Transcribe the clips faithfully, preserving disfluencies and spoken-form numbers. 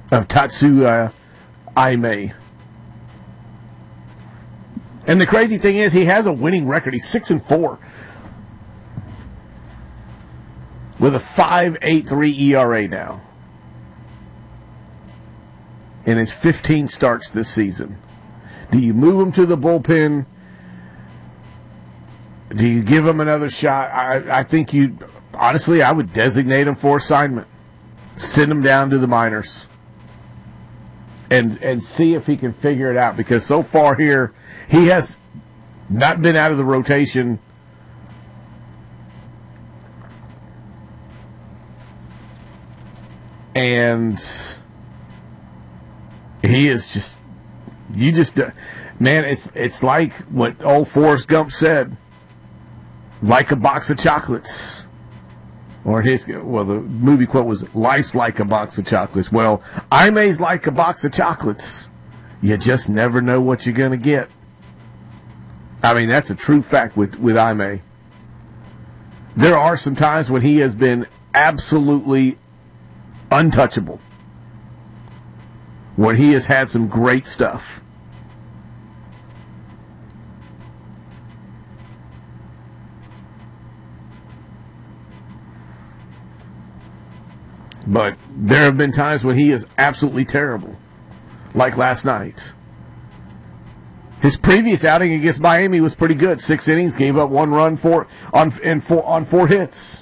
of Tatsuya Aimee. And the crazy thing is, he has a winning record. He's six and four with a five point eight three E R A now in his fifteen starts this season. Do you move him to the bullpen? Do you give him another shot? I, I think you, honestly, I would designate him for assignment. Send him down to the minors and and see if he can figure it out, because so far here, he has not been out of the rotation and he is just, you just, man, it's it's like what old Forrest Gump said, like a box of chocolates. Or his, well, the movie quote was, life's like a box of chocolates. Well, Aimee's like a box of chocolates. You just never know what you're going to get. I mean, that's a true fact with, with Aimee. There are some times when he has been absolutely untouchable, when he has had some great stuff. But there have been times when he is absolutely terrible, like last night. His previous outing against Miami was pretty good. Six innings, gave up one run four on and four on four hits.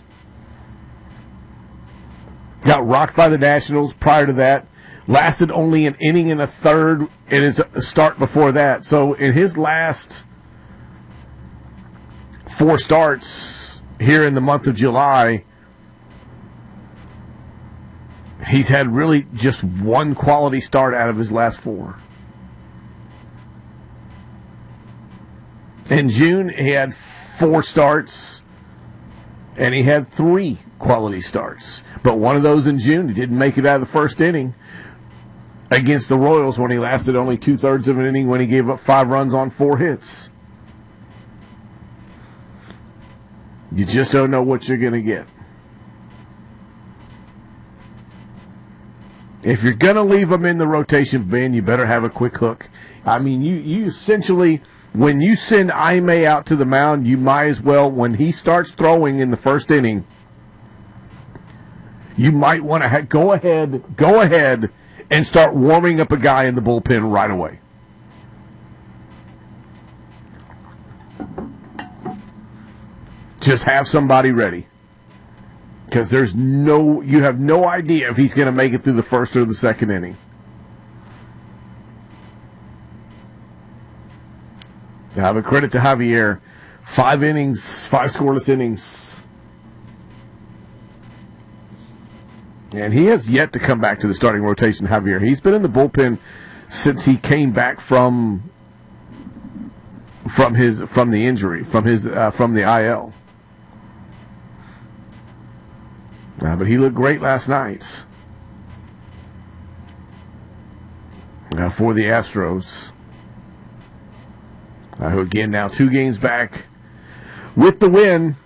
Got rocked by the Nationals prior to that. Lasted only an inning and a third in his start before that. So in his last four starts here in the month of July, he's had really just one quality start out of his last four. In June, he had four starts, and he had three quality starts. But one of those in June, he didn't make it out of the first inning against the Royals when he lasted only two-thirds of an inning when he gave up five runs on four hits. You just don't know what you're going to get. If you're going to leave him in the rotation, Ben, you better have a quick hook. I mean, you, you essentially, when you send Aimee out to the mound, you might as well, when he starts throwing in the first inning, you might want to ha- go ahead, go ahead and start warming up a guy in the bullpen right away. Just have somebody ready. Because there's no, you have no idea if he's going to make it through the first or the second inning. Now, but credit to Javier. Five innings, five scoreless innings. And he has yet to come back to the starting rotation, Javier. He's been in the bullpen since he came back from from his from the injury, from his uh, from the I L. Uh, but he looked great last night uh, for the Astros, uh, who again now two games back with the win,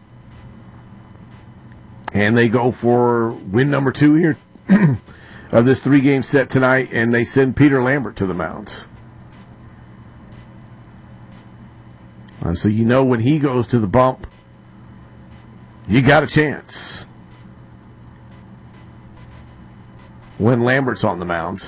and they go for win number two here of this three-game set tonight, and they send Peter Lambert to the mound. Uh, so you know when he goes to the bump, you got a chance. When Lambert's on the mound.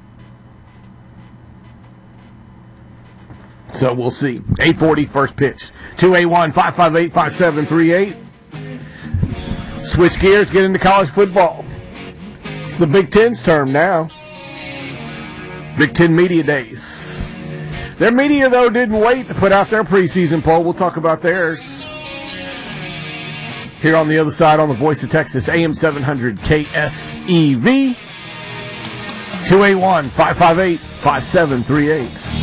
So we'll see. eight forty first pitch. two eight one, five five eight, five seven three eight. Switch gears, get into college football. It's the Big Ten's term now. Big Ten Media Days. Their media, though, didn't wait to put out their preseason poll. We'll talk about theirs here on the other side on the Voice of Texas, A M seven hundred K S E V. two eight one, five five eight, five seven three eight.